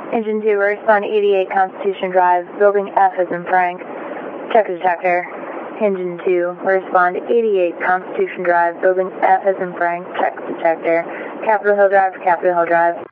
Engine 2, respond 88 Constitution Drive, building F as in Frank. Check detector. Engine 2, respond 88 Constitution Drive, building F as in Frank. Check detector. Capitol Hill Drive, Capitol Hill Drive.